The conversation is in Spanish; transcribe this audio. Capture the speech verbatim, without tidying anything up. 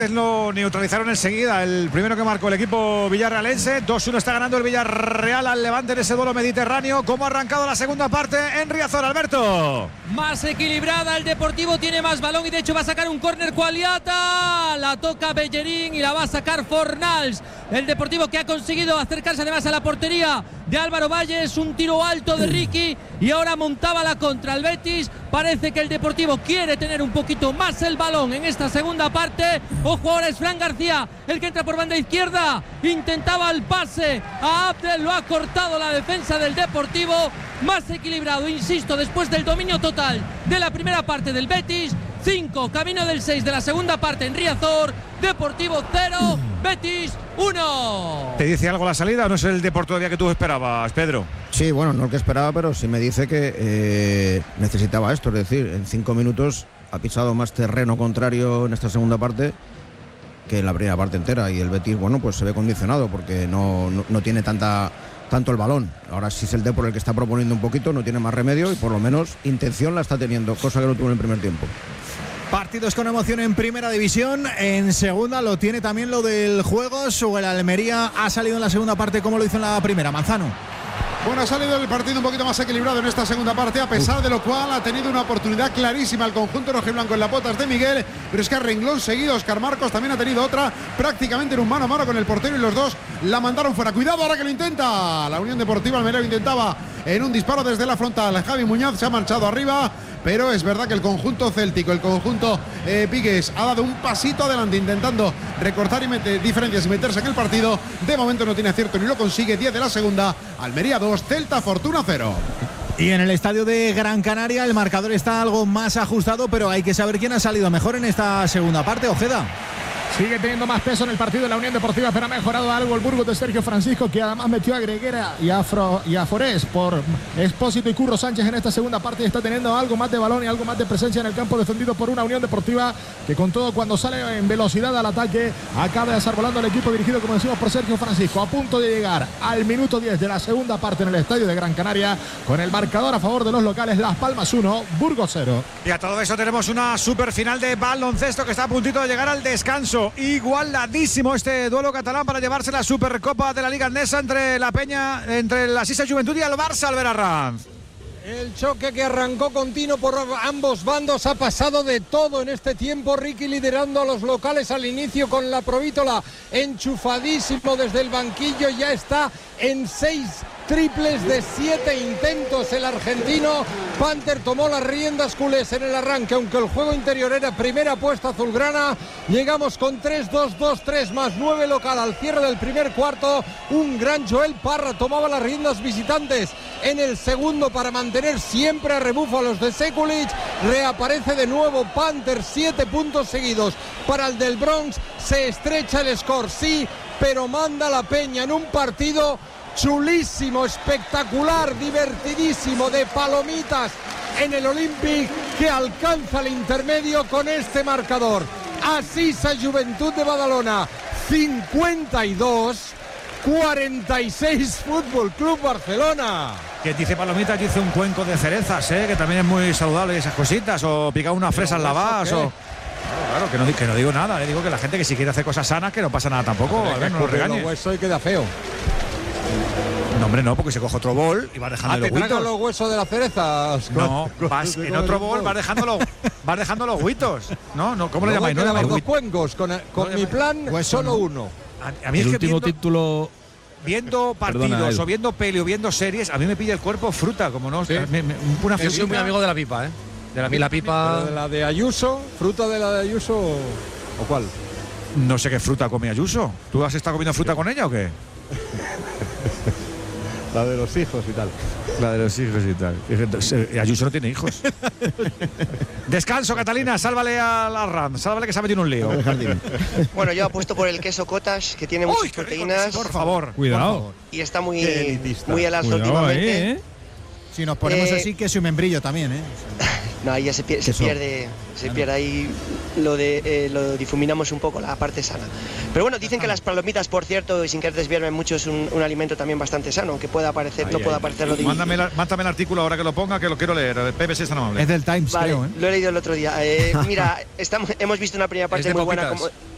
Lo neutralizaron enseguida. El primero que marcó el equipo villarrealense. dos uno está ganando el Villarreal al Levante en ese duelo mediterráneo. ¿Cómo ha arrancado la segunda parte en Riazor, Alberto? Más equilibrada, el Deportivo tiene más balón y de hecho va a sacar un córner Cualiata. La toca Bellerín y la va a sacar Fornals. El Deportivo que ha conseguido acercarse además a la portería de Álvaro Valles. Un tiro alto de Ricky y ahora montaba la contra el Betis. Parece que el Deportivo quiere tener un poquito más el balón en esta segunda parte. Ojo, ahora es Fran García el que entra por banda izquierda. Intentaba el pase a Abdel, lo ha cortado la defensa del Deportivo. Más equilibrado, insisto, después del dominio total de la primera parte del Betis. cinco, camino del seis de la segunda parte en Riazor. Deportivo cero, Betis uno. ¿Te dice algo la salida o no es el Deportivo que tú esperabas, Pedro? Sí, bueno, no el que esperaba, pero sí me dice que eh, necesitaba esto. Es decir, en cinco minutos ha pisado más terreno contrario en esta segunda parte que en la primera parte entera. Y el Betis, bueno, pues se ve condicionado porque no, no, no tiene tanta... tanto el balón. Ahora sí es el Depor el que está proponiendo un poquito, no tiene más remedio y por lo menos intención la está teniendo, cosa que no tuvo en el primer tiempo. Partidos con emoción en primera división, en segunda lo tiene también lo del Juegos, o el Almería ha salido en la segunda parte como lo hizo en la primera. Manzano. Bueno, ha salido el partido un poquito más equilibrado en esta segunda parte, a pesar Uf. de lo cual ha tenido una oportunidad clarísima el conjunto rojiblanco en las botas de Miguel, pero es que a renglón seguido Óscar Marcos también ha tenido otra, prácticamente en un mano a mano con el portero y los dos la mandaron fuera. Cuidado ahora que lo intenta la Unión Deportiva Almería, lo intentaba en un disparo desde la frontal. Javi Muñoz se ha manchado arriba, pero es verdad que el conjunto céltico, el conjunto eh, Pigues, ha dado un pasito adelante intentando recortar y meter diferencias y meterse en el partido. De momento no tiene acierto ni lo consigue. Diez de la segunda, Almería dos, Celta Fortuna cero. Y en el estadio de Gran Canaria el marcador está algo más ajustado, pero hay que saber quién ha salido mejor en esta segunda parte. Ojeda. Sigue teniendo más peso en el partido de la Unión Deportiva, pero ha mejorado algo el Burgos de Sergio Francisco, que además metió a Greguera y a, Fro, y a Forés por Expósito y Curro Sánchez en esta segunda parte, y está teniendo algo más de balón y algo más de presencia en el campo, defendido por una Unión Deportiva que con todo, cuando sale en velocidad al ataque, acaba desarbolando el equipo dirigido, como decimos, por Sergio Francisco, a punto de llegar al minuto diez de la segunda parte en el estadio de Gran Canaria, con el marcador a favor de los locales, Las Palmas uno, Burgos cero. Y a todo eso tenemos una super final de baloncesto que está a puntito de llegar al descanso. Igualadísimo este duelo catalán para llevarse la Supercopa de la Liga Andesa entre la Peña, entre la Sisa Juventud y el Barça, Albert Arranz. El choque que arrancó continuo por ambos bandos, ha pasado de todo en este tiempo. Ricky liderando a los locales al inicio con la Provítola enchufadísimo desde el banquillo, ya está en seis triples de siete intentos el argentino. Panther tomó las riendas culés en el arranque, aunque el juego interior era primera apuesta azulgrana. Llegamos con tres dos dos tres más nueve local al cierre del primer cuarto. Un gran Joel Parra tomaba las riendas visitantes en el segundo para mantener siempre a rebufo a los de Sekulic. Reaparece de nuevo Panther, siete puntos seguidos para el del Bronx. Se estrecha el score, sí, pero manda la Peña en un partido chulísimo, espectacular, divertidísimo, de palomitas en el Olympic, que alcanza el intermedio con este marcador. Asisa Juventud de Badalona cincuenta y dos, cuarenta y seis Fútbol Club Barcelona. Que dice palomitas, dice un cuenco de cerezas, ¿eh? Que también es muy saludable esas cositas, o picar unas fresas lavadas, o... Claro, que no, que no digo nada, le digo que la gente que si quiere hacer cosas sanas, que no pasa nada tampoco, a ver, no lo regañes. Eso queda feo. No, hombre, no, porque se coge otro bol y vas dejando ah, los ¿te huitos. tragas los huesos de las cerezas? No, vas en otro bol, vas dejando los, vas dejando los huitos. No, no, ¿cómo le llamáis? No, no, dos cuencos, con, con no, mi plan, hueso, solo no. uno. A, a mí el es que último viendo, título... Viendo partidos Perdona, o viendo peli o viendo series, a mí me pilla el cuerpo fruta, como no. ¿Sí? Me, me, una Yo soy muy amigo de la pipa, ¿eh? De la, la pipa... ¿De la de Ayuso? ¿Fruta de la de Ayuso o cuál? No sé qué fruta come Ayuso. ¿Tú has estado comiendo fruta con ella o qué? La de los hijos y tal. La de los hijos y tal. Ayuso no tiene hijos. Descanso, Catalina, sálvale a la Ram, sálvale que se ha metido en un lío. Bueno, yo apuesto por el queso cottage, que tiene muchas Uy, proteínas. Rico, por favor. Cuidado. Y está muy, muy al alza Cuidado, últimamente. ¿eh? Si nos ponemos Eh, así, queso y membrillo también, ¿eh? No, ahí ya se pierde, se pierde, se pierde ahí lo de eh, lo difuminamos un poco, la parte sana. Pero bueno, dicen que las palomitas, por cierto, y sin querer desviarme mucho, es un, un alimento también bastante sano, aunque pueda parecer, Ahí, no ahí. pueda parecer lo de... Mándame, la, mándame el artículo ahora que lo ponga, que lo quiero leer. El P B C es tan amable. Es del Times, Vale, creo, ¿eh? lo he leído el otro día. Eh, mira, estamos, hemos visto una primera parte muy buena, como,